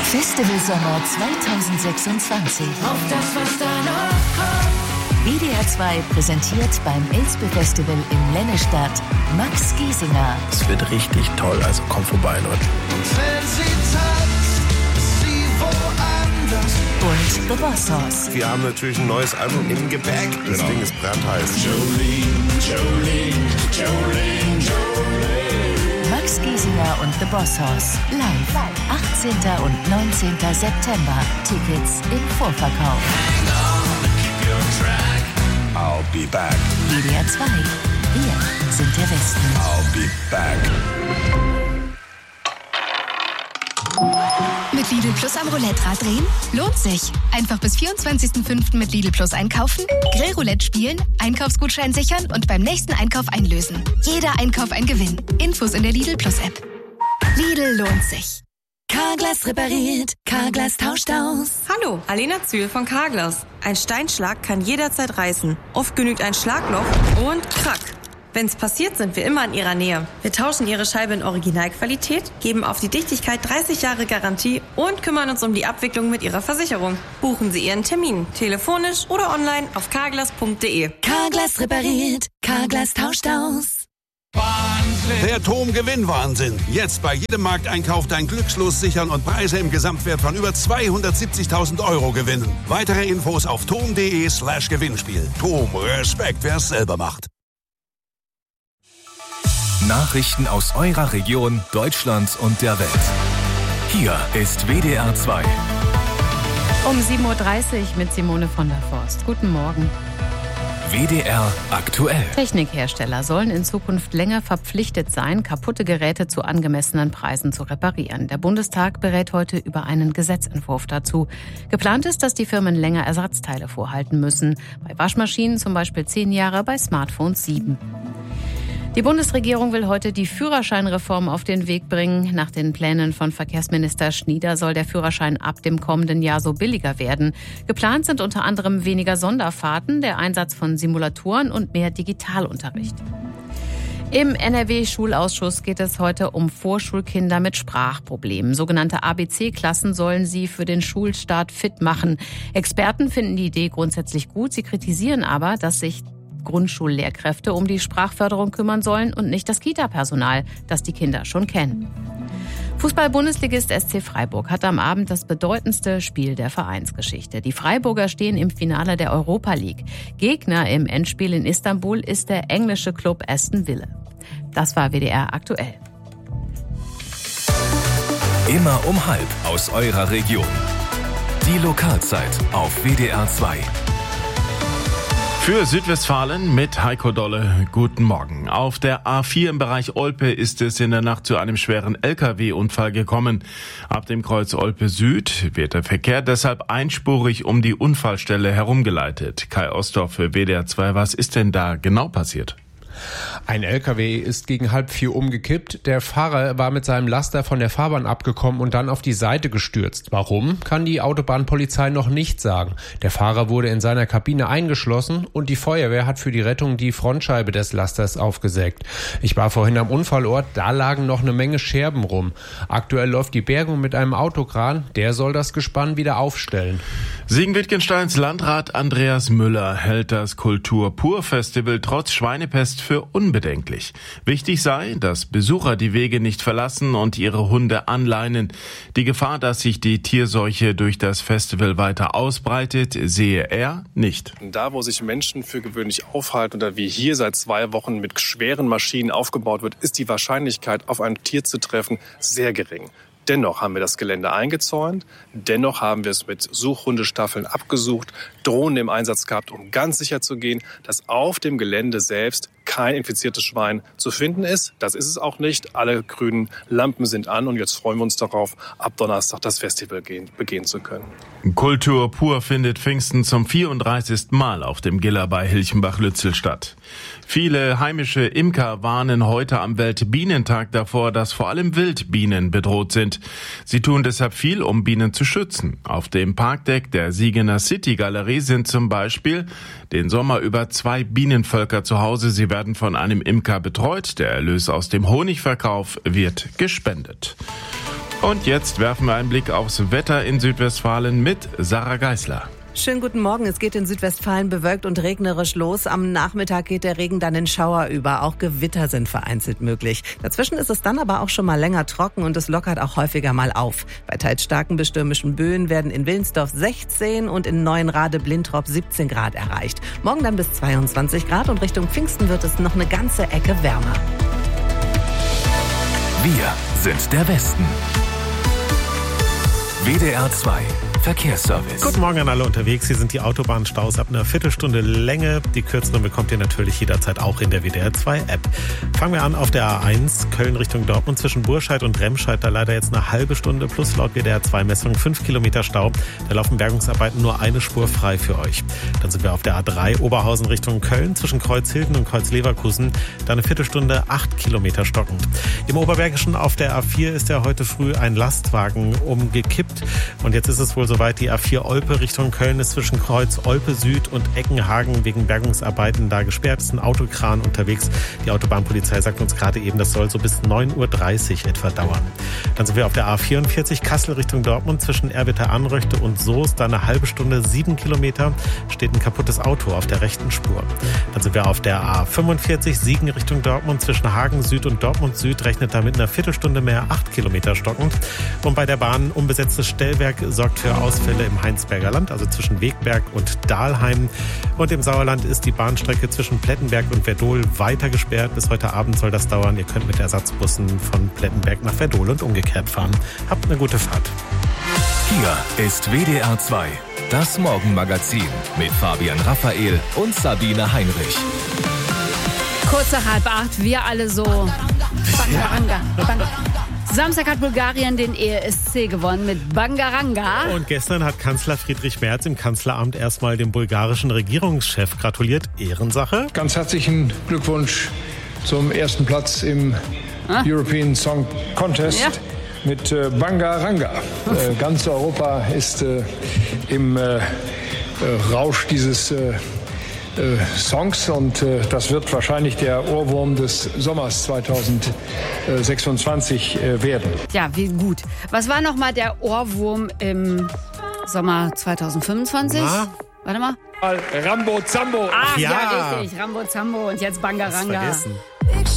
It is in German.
Festival Sommer 2026. Auf das, was da noch kommt. WDR 2 präsentiert beim Elspe Festival in Lennestadt Max Giesinger. Es wird richtig toll, also kommt vorbei, Leute. Und wenn sie tanzt, ist sie woanders. Und The Boss Hoss. Wir haben natürlich ein neues Album im Gepäck. Das Ding ist brandheiß. Jolene. Max Giesinger und The Boss Hoss. Live. 18. und 19. September. Tickets im Vorverkauf. I'll be back. WDR 2. Wir sind der Westen. I'll be back. Mit Lidl Plus am Roulette-Rad drehen? Lohnt sich. Einfach bis 24.05. mit Lidl Plus einkaufen, Grillroulette spielen, Einkaufsgutschein sichern und beim nächsten Einkauf einlösen. Jeder Einkauf ein Gewinn. Infos in der Lidl Plus App. Lidl lohnt sich. Carglass repariert, Carglass tauscht aus. Hallo, Alena Zühl von Carglass. Ein Steinschlag kann jederzeit reißen. Oft genügt ein Schlagloch und krack. Wenn's passiert, sind wir immer in Ihrer Nähe. Wir tauschen Ihre Scheibe in Originalqualität, geben auf die Dichtigkeit 30 Jahre Garantie und kümmern uns um die Abwicklung mit Ihrer Versicherung. Buchen Sie Ihren Termin, telefonisch oder online auf carglass.de. Carglass repariert, Carglass tauscht aus. Der TOM-Gewinnwahnsinn. Jetzt bei jedem Markteinkauf dein Glückslos sichern und Preise im Gesamtwert von über 270.000 Euro gewinnen. Weitere Infos auf tom.de/Gewinnspiel. TOM, Respekt, wer es selber macht. Nachrichten aus eurer Region, Deutschlands und der Welt. Hier ist WDR 2. Um 7.30 Uhr mit Simone von der Forst. Guten Morgen. WDR aktuell. Technikhersteller sollen in Zukunft länger verpflichtet sein, kaputte Geräte zu angemessenen Preisen zu reparieren. Der Bundestag berät heute über einen Gesetzentwurf dazu. Geplant ist, dass die Firmen länger Ersatzteile vorhalten müssen. Bei Waschmaschinen zum Beispiel 10 Jahre, bei Smartphones 7. Die Bundesregierung will heute die Führerscheinreform auf den Weg bringen. Nach den Plänen von Verkehrsminister Schnieder soll der Führerschein ab dem kommenden Jahr so billiger werden. Geplant sind unter anderem weniger Sonderfahrten, der Einsatz von Simulatoren und mehr Digitalunterricht. Im NRW-Schulausschuss geht es heute um Vorschulkinder mit Sprachproblemen. Sogenannte ABC-Klassen sollen sie für den Schulstart fit machen. Experten finden die Idee grundsätzlich gut. Sie kritisieren aber, dass sich Grundschullehrkräfte um die Sprachförderung kümmern sollen und nicht das Kita-Personal, das die Kinder schon kennen. Fußball-Bundesligist SC Freiburg hat am Abend das bedeutendste Spiel der Vereinsgeschichte. Die Freiburger stehen im Finale der Europa League. Gegner im Endspiel in Istanbul ist der englische Club Aston Villa. Das war WDR aktuell. Immer um 12:30 aus eurer Region. Die Lokalzeit auf WDR 2. Für Südwestfalen mit Heiko Dolle. Guten Morgen. Auf der A4 im Bereich Olpe ist es in der Nacht zu einem schweren LKW-Unfall gekommen. Ab dem Kreuz Olpe Süd wird der Verkehr deshalb einspurig um die Unfallstelle herumgeleitet. Kai Ostorff für WDR 2. Was ist denn da genau passiert? Ein LKW ist gegen 3:30 umgekippt. Der Fahrer war mit seinem Laster von der Fahrbahn abgekommen und dann auf die Seite gestürzt. Warum, kann die Autobahnpolizei noch nicht sagen. Der Fahrer wurde in seiner Kabine eingeschlossen und die Feuerwehr hat für die Rettung die Frontscheibe des Lasters aufgesägt. Ich war vorhin am Unfallort, da lagen noch eine Menge Scherben rum. Aktuell läuft die Bergung mit einem Autokran, der soll das Gespann wieder aufstellen. Siegen-Wittgensteins Landrat Andreas Müller hält das Kultur-Pur-Festival trotz Schweinepest für unbedenklich. Wichtig sei, dass Besucher die Wege nicht verlassen und ihre Hunde anleinen. Die Gefahr, dass sich die Tierseuche durch das Festival weiter ausbreitet, sehe er nicht. Da, wo sich Menschen für gewöhnlich aufhalten oder wie hier seit 2 Wochen mit schweren Maschinen aufgebaut wird, ist die Wahrscheinlichkeit, auf ein Tier zu treffen, sehr gering. Dennoch haben wir das Gelände eingezäunt, dennoch haben wir es mit Suchhundestaffeln abgesucht, Drohnen im Einsatz gehabt, um ganz sicher zu gehen, dass auf dem Gelände selbst kein infiziertes Schwein zu finden ist. Das ist es auch nicht. Alle grünen Lampen sind an und jetzt freuen wir uns darauf, ab Donnerstag das Festival begehen zu können. Kultur pur findet Pfingsten zum 34. Mal auf dem Giller bei Hilchenbach-Lützel statt. Viele heimische Imker warnen heute am Weltbienentag davor, dass vor allem Wildbienen bedroht sind. Sie tun deshalb viel, um Bienen zu schützen. Auf dem Parkdeck der Siegener City Galerie sind zum Beispiel den Sommer über 2 Bienenvölker zu Hause. Sie werden von einem Imker betreut. Der Erlös aus dem Honigverkauf wird gespendet. Und jetzt werfen wir einen Blick aufs Wetter in Südwestfalen mit Sarah Geisler. Schönen guten Morgen. Es geht in Südwestfalen bewölkt und regnerisch los. Am Nachmittag geht der Regen dann in Schauer über. Auch Gewitter sind vereinzelt möglich. Dazwischen ist es dann aber auch schon mal länger trocken und es lockert auch häufiger mal auf. Bei teils starken bis stürmischen Böen werden in Wilnsdorf 16 und in Neuenrade-Blintrop 17 Grad erreicht. Morgen dann bis 22 Grad und Richtung Pfingsten wird es noch eine ganze Ecke wärmer. Wir sind der Westen. WDR 2 Verkehrsservice. Guten Morgen an alle unterwegs. Hier sind die Autobahnstaus ab einer Viertelstunde Länge. Die kürzeren bekommt ihr natürlich jederzeit auch in der WDR 2 App. Fangen wir an auf der A1 Köln Richtung Dortmund zwischen Burscheid und Remscheid. Da leider jetzt eine halbe Stunde plus laut WDR 2 Messung 5 Kilometer Stau. Da laufen Bergungsarbeiten nur eine Spur frei für euch. Dann sind wir auf der A3 Oberhausen Richtung Köln zwischen Kreuzhilden und Kreuzleverkusen. Da eine Viertelstunde 8 Kilometer stockend. Im Oberbergischen auf der A4 ist ja heute früh ein Lastwagen umgekippt. Und jetzt ist es wohl soweit, die A4 Olpe Richtung Köln ist zwischen Kreuz Olpe Süd und Eckenhagen wegen Bergungsarbeiten da gesperrt. Es ist ein Autokran unterwegs. Die Autobahnpolizei sagt uns gerade eben, das soll so bis 9:30 Uhr etwa dauern. Dann sind wir auf der A44 Kassel Richtung Dortmund zwischen Erwitter-Anröchte und Soest. Da eine halbe Stunde 7 Kilometer steht ein kaputtes Auto auf der rechten Spur. Dann sind wir auf der A45 Siegen Richtung Dortmund zwischen Hagen Süd und Dortmund Süd. Rechnet da mit einer Viertelstunde mehr 8 Kilometer stockend. Und bei der Bahn unbesetztes Stellwerk sorgt für Ausfälle im Heinsberger Land, also zwischen Wegberg und Dahlheim. Und im Sauerland ist die Bahnstrecke zwischen Plettenberg und Werdohl weiter gesperrt. Bis heute Abend soll das dauern. Ihr könnt mit Ersatzbussen von Plettenberg nach Werdohl und umgekehrt fahren. Habt eine gute Fahrt. Hier ist WDR 2, das Morgenmagazin mit Fabian Raphael und Sabine Heinrich. Kurz nach 7:30, wir alle so. Bangaranga. Samstag hat Bulgarien den ESC gewonnen mit Bangaranga. Und gestern hat Kanzler Friedrich Merz im Kanzleramt erstmal dem bulgarischen Regierungschef gratuliert. Ehrensache. Ganz herzlichen Glückwunsch zum ersten Platz im European Song Contest. Ja. Mit Bangaranga. Ganz Europa ist im Rausch dieses Songs und das wird wahrscheinlich der Ohrwurm des Sommers 2026 werden. Ja, wie gut. Was war nochmal der Ohrwurm im Sommer 2025? Warte mal. Rambo Zambo. Ach ja, richtig. Rambo Zambo und jetzt Bangaranga.